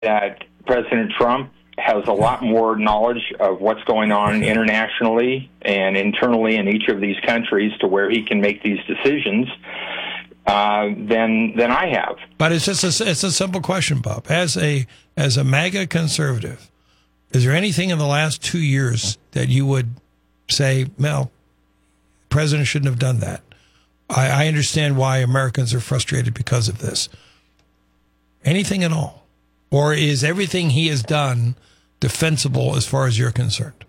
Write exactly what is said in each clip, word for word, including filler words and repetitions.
that President Trump has a lot more knowledge of what's going on internationally and internally in each of these countries to where he can make these decisions uh, than than I have. But it's just a, it's a simple question, Bob. As a as a MAGA conservative, is there anything in the last two years that you would say, Mel, the president shouldn't have done that? I, I understand why Americans are frustrated because of this. Anything at all? Or is everything he has done defensible as far as you're concerned?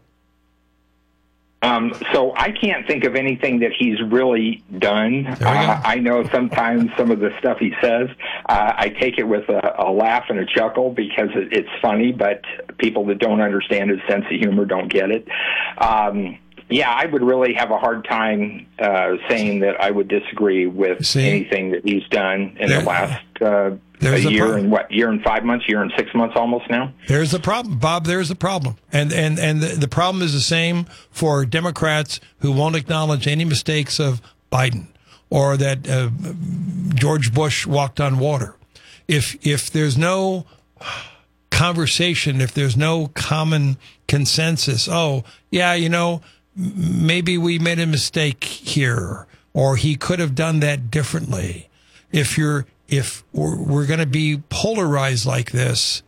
Um, so I can't think of anything that he's really done. Uh, I know sometimes some of the stuff he says, uh, I take it with a, a laugh and a chuckle because it, it's funny, but people that don't understand his sense of humor don't get it. Um, yeah, I would really have a hard time uh, saying that I would disagree with See, anything that he's done in there, the last uh, a year and what year and five months, year and six months almost now. There's the problem, Bob. There's the problem, and and and the, the problem is the same for Democrats who won't acknowledge any mistakes of Biden or that uh, George Bush walked on water. If if there's no conversation, if there's no common consensus, oh yeah, you know, maybe we made a mistake here, or he could have done that differently. If you're If we're, we're going to be polarized like this,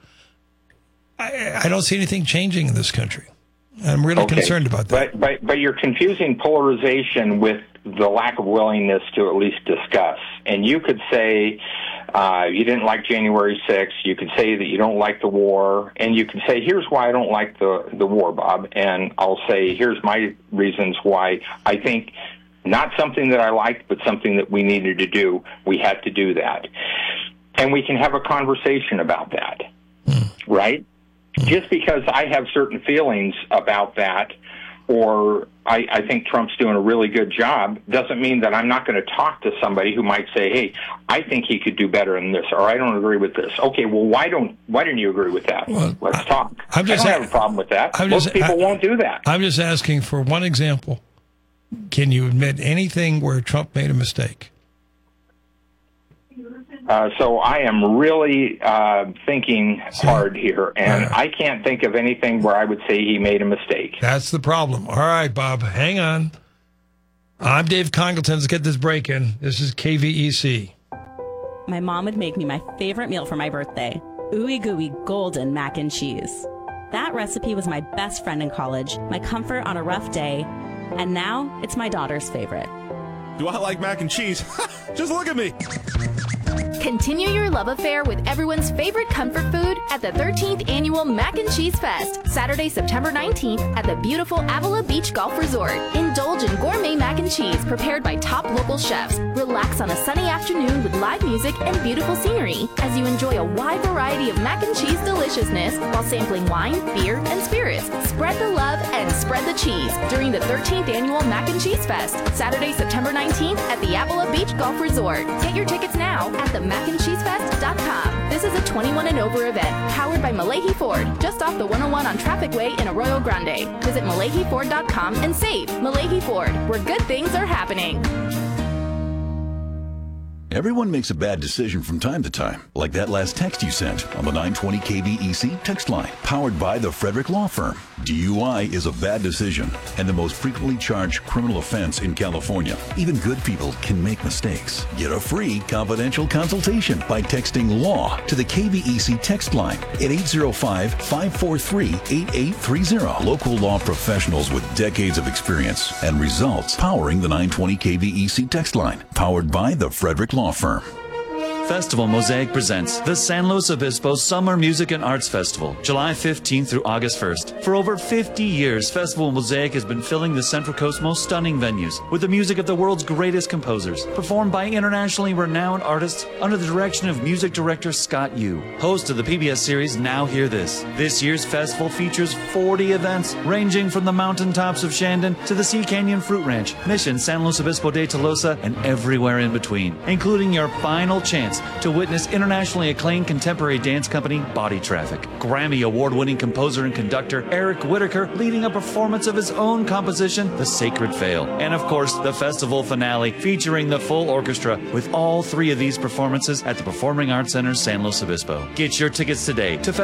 I, I don't see anything changing in this country. I'm really okay. concerned about that. But, but, but you're confusing polarization with the lack of willingness to at least discuss. And you could say uh, you didn't like January sixth. You could say that you don't like the war. And you could say, here's why I don't like the, the war, Bob. And I'll say, here's my reasons why I think not something that I liked, but something that we needed to do. We had to do that. And we can have a conversation about that, mm. right? Mm. Just because I have certain feelings about that, or I, I think Trump's doing a really good job, doesn't mean that I'm not going to talk to somebody who might say, hey, I think he could do better than this, or I don't agree with this. Okay, well, why don't why didn't you agree with that? Well, Let's talk. I'm just I don't have a problem with that. I'm Most just, people I, won't do that. I'm just asking for one example. Can you admit anything where Trump made a mistake? Uh, so I am really uh, thinking hard here, and right. I can't think of anything where I would say he made a mistake. That's the problem. All right, Bob, hang on. I'm Dave Congleton. Let's get this break in. This is K V E C. My mom would make me my favorite meal for my birthday, ooey gooey golden mac and cheese. That recipe was my best friend in college, my comfort on a rough day, and now it's my daughter's favorite. Do I like mac and cheese? Just look at me. Continue your love affair with everyone's favorite comfort food at the thirteenth Annual Mac and Cheese Fest, Saturday, September nineteenth at the beautiful Avila Beach Golf Resort. Indulge in gourmet mac and cheese prepared by top local chefs. Relax on a sunny afternoon with live music and beautiful scenery as you enjoy a wide variety of mac and cheese deliciousness while sampling wine, beer, and spirits. Spread the love and spread the cheese during the thirteenth Annual Mac and Cheese Fest, Saturday, September nineteenth at the Avila Beach Golf Resort. Get your tickets now at the mac and cheese fest dot com. This is a twenty-one and over event powered by Malahi Ford, just off the one oh one on Traffic Way in Arroyo Grande. Visit Malahi Ford dot com and save. Malahi Ford, where good things are happening. Everyone makes a bad decision from time to time, like that last text you sent on the nine twenty K V E C text line, powered by the Frederick Law Firm. D U I is a bad decision and the most frequently charged criminal offense in California. Even good people can make mistakes. Get a free confidential consultation by texting LAW to the K V E C text line at eight zero five, five four three, eight eight three zero. Local law professionals with decades of experience and results powering the nine twenty K V E C text line, powered by the Frederick Law Firm. Festival Mosaic presents the San Luis Obispo Summer Music and Arts Festival, July fifteenth through August first. For over fifty years, Festival Mosaic has been filling the Central Coast's most stunning venues with the music of the world's greatest composers, performed by internationally renowned artists under the direction of music director Scott Yu, host of the P B S series Now Hear This. This year's festival features forty events, ranging from the mountaintops of Shandon to the Sea Canyon Fruit Ranch, Mission, San Luis Obispo de Tolosa, and everywhere in between, including your final chance tickets to witness internationally acclaimed contemporary dance company Body Traffic. Grammy award-winning composer and conductor Eric Whitacre leading a performance of his own composition, The Sacred Veil. And of course, the festival finale featuring the full orchestra with all three of these performances at the Performing Arts Center San Luis Obispo. Get your tickets today to